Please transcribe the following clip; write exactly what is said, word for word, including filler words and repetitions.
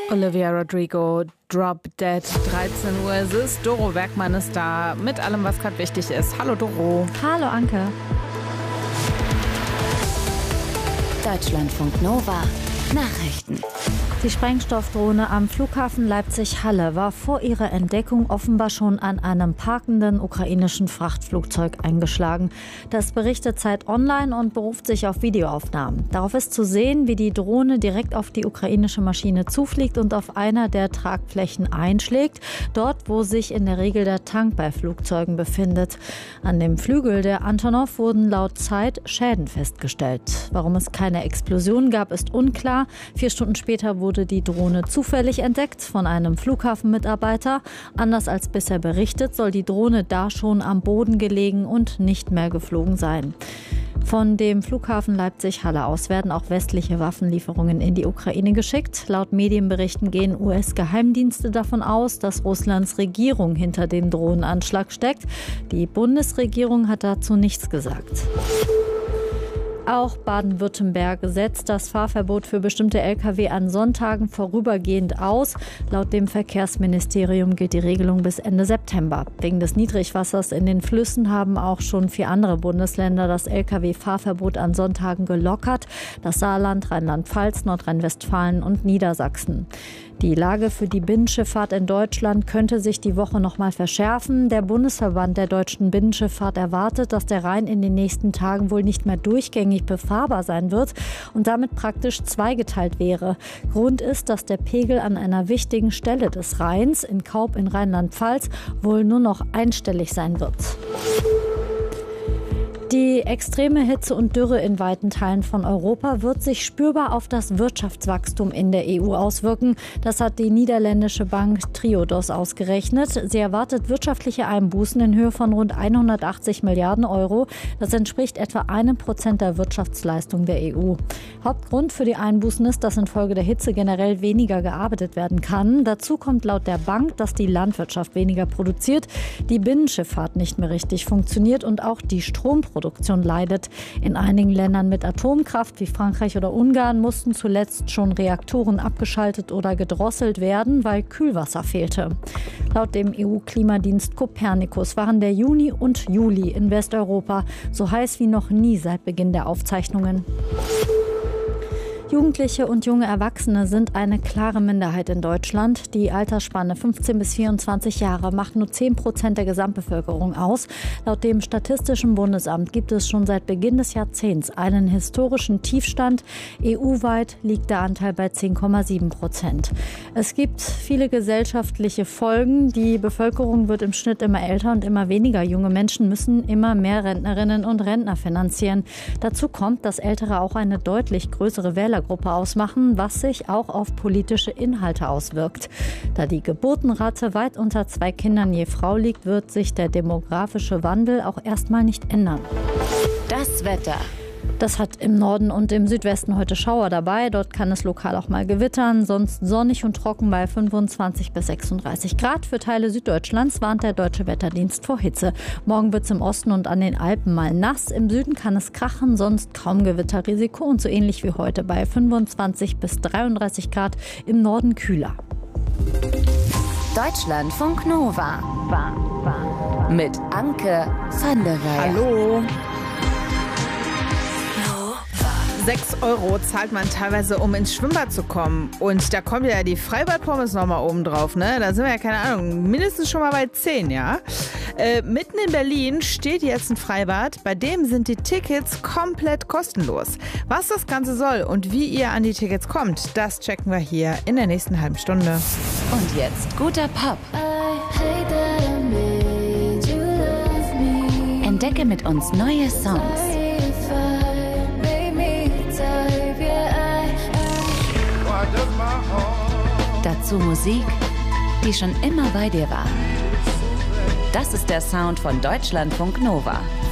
Olivia Rodrigo, Drop Dead, dreizehn Uhr. Es ist Doro Bergmann ist da mit allem, was gerade wichtig ist. Hallo Doro. Hallo Anke. Deutschlandfunk Nova. Nachrichten. Die Sprengstoffdrohne am Flughafen Leipzig-Halle war vor ihrer Entdeckung offenbar schon an einem parkenden ukrainischen Frachtflugzeug eingeschlagen. Das berichtet Zeit Online und beruft sich auf Videoaufnahmen. Darauf ist zu sehen, wie die Drohne direkt auf die ukrainische Maschine zufliegt und auf einer der Tragflächen einschlägt, dort, wo sich in der Regel der Tank bei Flugzeugen befindet. An dem Flügel der Antonov wurden laut Zeit Schäden festgestellt. Warum es keine Explosion gab, ist unklar. Vier Stunden später wurde die Drohne zufällig entdeckt von einem Flughafenmitarbeiter. Anders als bisher berichtet, soll die Drohne da schon am Boden gelegen und nicht mehr geflogen sein. Von dem Flughafen Leipzig-Halle aus werden auch westliche Waffenlieferungen in die Ukraine geschickt. Laut Medienberichten gehen U S-Geheimdienste davon aus, dass Russlands Regierung hinter dem Drohnenanschlag steckt. Die Bundesregierung hat dazu nichts gesagt. Auch Baden-Württemberg setzt das Fahrverbot für bestimmte L K W an Sonntagen vorübergehend aus. Laut dem Verkehrsministerium gilt die Regelung bis Ende September. Wegen des Niedrigwassers in den Flüssen haben auch schon vier andere Bundesländer das L K W-Fahrverbot an Sonntagen gelockert. Das Saarland, Rheinland-Pfalz, Nordrhein-Westfalen und Niedersachsen. Die Lage für die Binnenschifffahrt in Deutschland könnte sich die Woche noch mal verschärfen. Der Bundesverband der deutschen Binnenschifffahrt erwartet, dass der Rhein in den nächsten Tagen wohl nicht mehr durchgängig befahrbar sein wird und damit praktisch zweigeteilt wäre. Grund ist, dass der Pegel an einer wichtigen Stelle des Rheins, in Kaub in Rheinland-Pfalz, wohl nur noch einstellig sein wird. Die extreme Hitze und Dürre in weiten Teilen von Europa wird sich spürbar auf das Wirtschaftswachstum in der E U auswirken. Das hat die niederländische Bank Triodos ausgerechnet. Sie erwartet wirtschaftliche Einbußen in Höhe von rund hundertachtzig Milliarden Euro. Das entspricht etwa einem Prozent der Wirtschaftsleistung der E U. Hauptgrund für die Einbußen ist, dass infolge der Hitze generell weniger gearbeitet werden kann. Dazu kommt laut der Bank, dass die Landwirtschaft weniger produziert, die Binnenschifffahrt nicht mehr richtig funktioniert und auch die Stromproduktion Produktion leidet. In einigen Ländern mit Atomkraft wie Frankreich oder Ungarn mussten zuletzt schon Reaktoren abgeschaltet oder gedrosselt werden, weil Kühlwasser fehlte. Laut dem E U-Klimadienst Copernicus waren der Juni und Juli in Westeuropa so heiß wie noch nie seit Beginn der Aufzeichnungen. Jugendliche und junge Erwachsene sind eine klare Minderheit in Deutschland. Die Altersspanne fünfzehn bis vierundzwanzig Jahre macht nur zehn Prozent der Gesamtbevölkerung aus. Laut dem Statistischen Bundesamt gibt es schon seit Beginn des Jahrzehnts einen historischen Tiefstand. E U-weit liegt der Anteil bei zehn Komma sieben Prozent. Es gibt viele gesellschaftliche Folgen. Die Bevölkerung wird im Schnitt immer älter und immer weniger junge Menschen müssen immer mehr Rentnerinnen und Rentner finanzieren. Dazu kommt, dass Ältere auch eine deutlich größere Wähler Gruppe ausmachen, was sich auch auf politische Inhalte auswirkt. Da die Geburtenrate weit unter zwei Kindern je Frau liegt, wird sich der demografische Wandel auch erstmal nicht ändern. Das Wetter. Das hat im Norden und im Südwesten heute Schauer dabei. Dort kann es lokal auch mal gewittern. Sonst sonnig und trocken bei fünfundzwanzig bis sechsunddreißig Grad. Für Teile Süddeutschlands warnt der Deutsche Wetterdienst vor Hitze. Morgen wird es im Osten und an den Alpen mal nass. Im Süden kann es krachen, sonst kaum Gewitterrisiko. Und so ähnlich wie heute bei fünfundzwanzig bis dreiunddreißig Grad. Im Norden kühler. Deutschlandfunk Nova. Mit Anke van der Weyer. Hallo. sechs Euro zahlt man teilweise, um ins Schwimmbad zu kommen. Und da kommt ja die Freibad-Pommes nochmal oben drauf, ne? Da sind wir ja, keine Ahnung, mindestens schon mal bei zehn, ja? Äh, mitten in Berlin steht jetzt ein Freibad, bei dem sind die Tickets komplett kostenlos. Was das Ganze soll und wie ihr an die Tickets kommt, das checken wir hier in der nächsten halben Stunde. Und jetzt guter Pop. Entdecke mit uns neue Songs. Dazu Musik, die schon immer bei dir war. Das ist der Sound von Deutschlandfunk Nova.